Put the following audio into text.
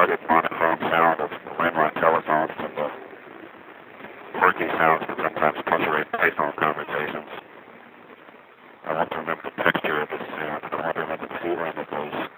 rugged monochrome sound of the landline telephones and the quirky sounds that sometimes punctuate payphone conversations. I want to remember the texture of the sound, and I want to remember the feeling of those